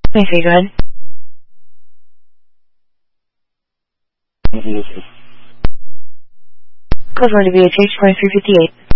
23, go ahead. Code 1 to VHH 2358.